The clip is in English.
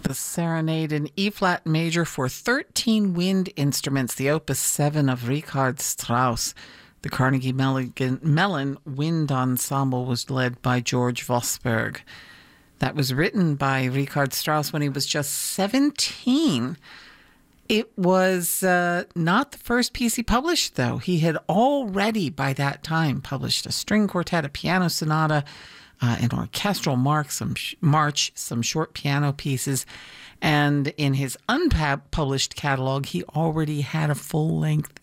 The Serenade in E-flat major for 13 wind instruments, the Opus 7 of Richard Strauss. The Carnegie Mellon Wind Ensemble was led by George Vosberg. That was written by Richard Strauss when he was just 17. It was not the first piece he published, though. He had already, by that time, published a string quartet, a piano sonata, an orchestral march, some short piano pieces. And in his unpublished catalog, he already had a full-length